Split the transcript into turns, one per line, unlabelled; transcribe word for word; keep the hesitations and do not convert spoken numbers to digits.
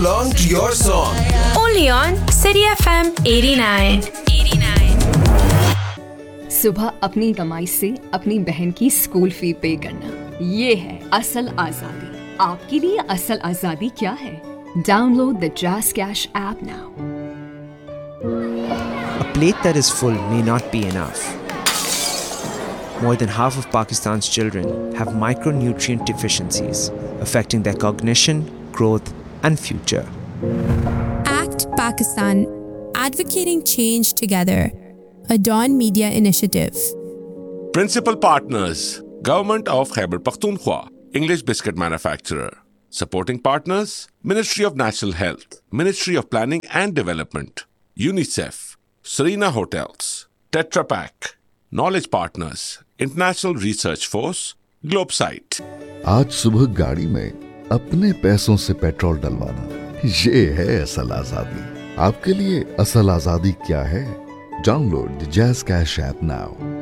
along to your song.
Only on City F M eighty-nine.
सुबह अपनी कमाई से अपनी बहन की स्कूल फी पे करना, ये है असल आजादी। आपके लिए असल आजादी क्या है? Download the jazz cash app now.
A plate that is full may not be enough. More than half of Pakistan's children have micronutrient deficiencies, affecting their cognition, growth, and future.
Act Pakistan, advocating change together. A Dawn Media initiative.
Principal partners: Government of Khyber Pakhtunkhwa, English biscuit manufacturer. Supporting partners: Ministry of National Health, Ministry of Planning and Development, UNICEF, Serena Hotels, Tetra Pak. Knowledge partners: International Research Force, Globesite.
आज सुबह गाड़ी में अपने पैसों से petrol डलवाना, ये है असल आजादी। आपके लिए असल आजादी क्या है? Download the Jazz Cash app now.